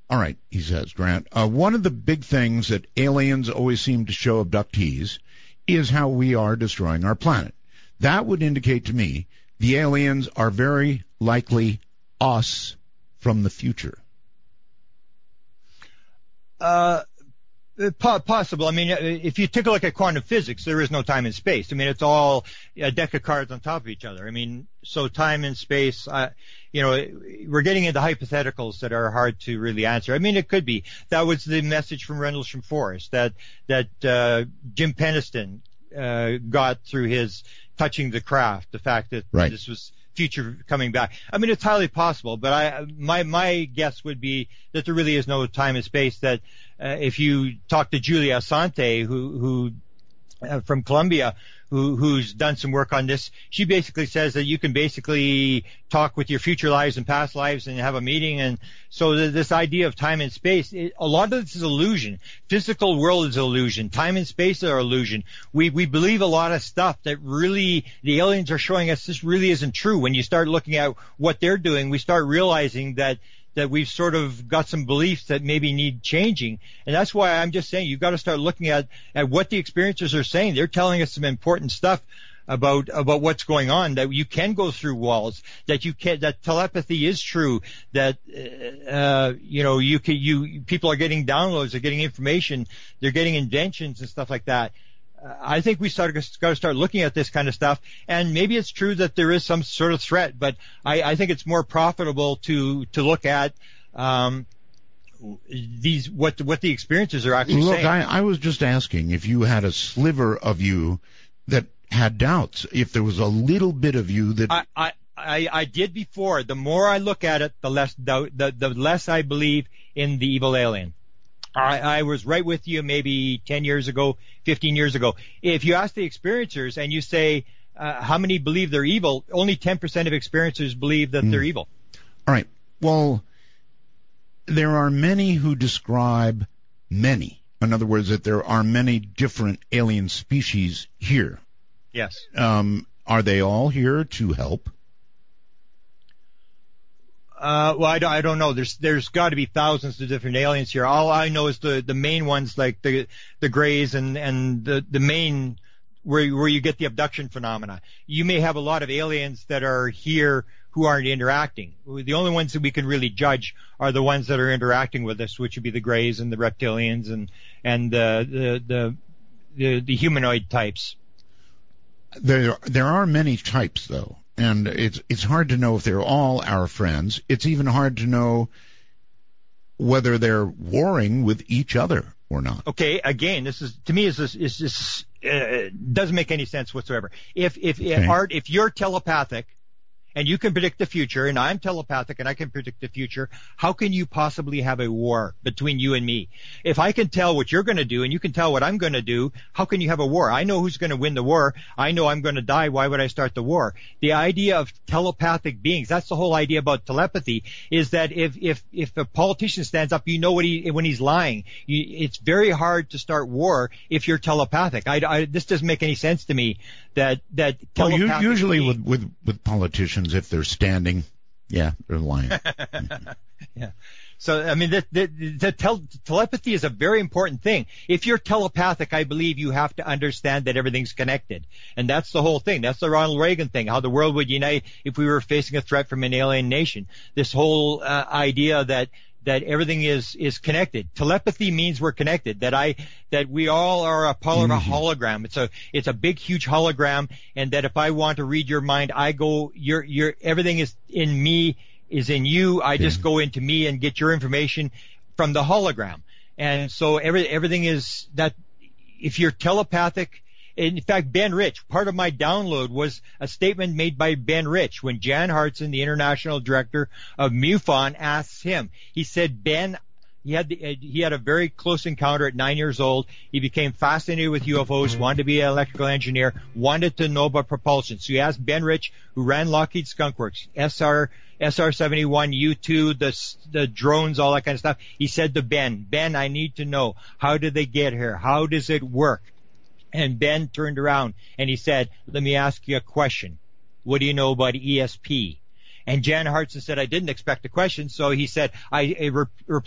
All right, he says, Grant, one of the big things that aliens always seem to show abductees is how we are destroying our planet. That would indicate to me the aliens are very likely us from the future. Possible. I mean, if you take a look at quantum physics, there is no time and space. I mean, it's all a deck of cards on top of each other. I mean, so time and space, we're getting into hypotheticals that are hard to really answer. I mean, it could be. That was the message from Rendlesham Forest that Jim Penniston got through his Touching the Craft, the fact that this was future coming back. I mean, it's highly possible, but my guess would be that there really is no time and space. That if you talk to Julia Asante, who from Columbia, who's done some work on this, she basically says that you can basically talk with your future lives and past lives and have a meeting. And so this idea of time and space, a lot of this is illusion. Physical world is illusion. Time and space are illusion. We believe a lot of stuff that really the aliens are showing us this really isn't true. When you start looking at what they're doing, we start realizing that we've sort of got some beliefs that maybe need changing. And that's why I'm just saying you've got to start looking at what the experiencers are saying. They're telling us some important stuff about what's going on, that you can go through walls, that telepathy is true, that people are getting downloads, they're getting information, they're getting inventions and stuff like that. I think we got to start looking at this kind of stuff, and maybe it's true that there is some sort of threat, but I think it's more profitable to look at what the experiences are actually saying. Look, I was just asking if you had a sliver of you that had doubts, if there was a little bit of you that I did before. The more I look at it, the less doubt, the less I believe in the evil alien. I was right with you maybe 10 years ago, 15 years ago. If you ask the experiencers and you say, how many believe they're evil, only 10% of experiencers believe that they're evil. All right. Well, there are many who describe many. In other words, that there are many different alien species here. Yes. Are they all here to help? Well, I don't know. There's got to be thousands of different aliens here. All I know is the main ones, like the Greys and the main where you get the abduction phenomena. You may have a lot of aliens that are here who aren't interacting. The only ones that we can really judge are the ones that are interacting with us, which would be the Greys and the reptilians and the humanoid types. There are many types, though. And it's hard to know if they're all our friends. It's even hard to know whether they're warring with each other or not. Okay, again, this is to me doesn't make any sense whatsoever. If Art, if you're telepathic and you can predict the future, and I'm telepathic and I can predict the future, how can you possibly have a war between you and me? If I can tell what you're going to do and you can tell what I'm going to do, how can you have a war? I know who's going to win the war. I know I'm going to die. Why would I start the war? The idea of telepathic beings, that's the whole idea about telepathy, is that if a politician stands up, you know when he's lying. It's very hard to start war if you're telepathic. This doesn't make any sense to me that telepathic well, usually with politicians, if they're standing, they're lying. Yeah. So, I mean, telepathy is a very important thing. If you're telepathic, I believe you have to understand that everything's connected. And that's the whole thing. That's the Ronald Reagan thing, how the world would unite if we were facing a threat from an alien nation. This whole idea that everything is connected. Telepathy means we're connected, that we all are a part of a hologram. It's a big, huge hologram, and that if I want to read your mind, I go, everything is in me, is in you. I just go into me and get your information from the hologram. And so everything is that. If you're telepathic, in fact, Ben Rich, part of my download was a statement made by Ben Rich when Jan Hartson, the international director of MUFON, asks him. He said, Ben, he had a very close encounter at 9 years old. He became fascinated with UFOs, wanted to be an electrical engineer, wanted to know about propulsion. So he asked Ben Rich, who ran Lockheed Skunk Works, SR-71, U-2, the drones, all that kind of stuff. He said to Ben, I need to know, how did they get here? How does it work? And Ben turned around and he said, let me ask you a question. What do you know about ESP? And Jan Hartson said, I didn't expect a question. So he said, I